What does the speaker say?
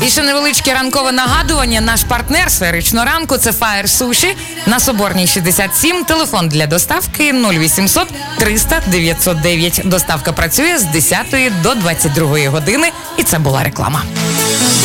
І ще невеличке ранкове нагадування. Наш партнер сферичного ранку – це Fire Sushi на Соборній 67. Телефон для доставки 0800 300 909. Доставка працює з 10 до 22 години. І це була реклама.